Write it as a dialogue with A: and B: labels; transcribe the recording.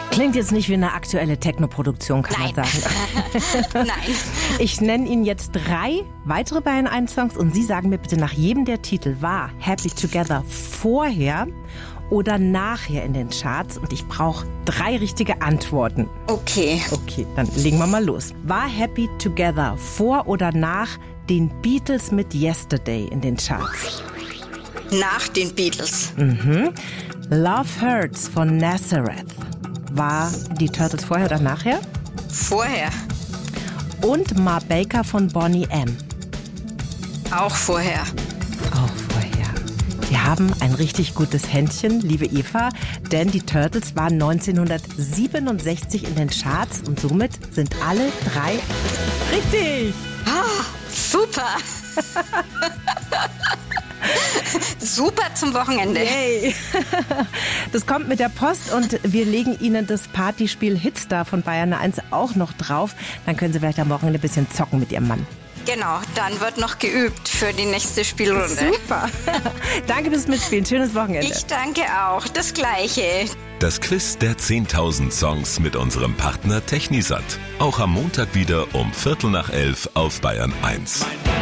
A: Klingt jetzt nicht wie eine aktuelle Techno-Produktion, kann man sagen.
B: Nein.
A: Ich nenne Ihnen jetzt 3 weitere Bayern 1 Songs und Sie sagen mir bitte nach jedem der Titel, war Happy Together vorher oder nachher in den Charts? Und ich brauche 3 richtige Antworten.
B: Okay.
A: Okay, dann legen wir mal los. War Happy Together vor oder nach den Beatles mit Yesterday in den Charts?
B: Nach den Beatles.
A: Love Hurts von Nazareth. War die Turtles vorher oder nachher?
B: Vorher.
A: Und Ma Baker von Boney M.
B: Auch vorher.
A: Auch vorher. Sie haben ein richtig gutes Händchen, liebe Eva, denn die Turtles waren 1967 in den Charts und somit sind alle 3 richtig.
B: Ah, super. Super zum Wochenende.
A: Yay. Das kommt mit der Post und wir legen Ihnen das Partyspiel Hitstar von Bayern 1 auch noch drauf. Dann können Sie vielleicht am Wochenende ein bisschen zocken mit Ihrem Mann.
B: Genau, dann wird noch geübt für die nächste Spielrunde.
A: Super. Danke fürs Mitspielen. Schönes Wochenende.
B: Ich danke auch. Das Gleiche.
C: Das Quiz der 10.000 Songs mit unserem Partner Technisat. Auch am Montag wieder um 11:45 auf Bayern 1.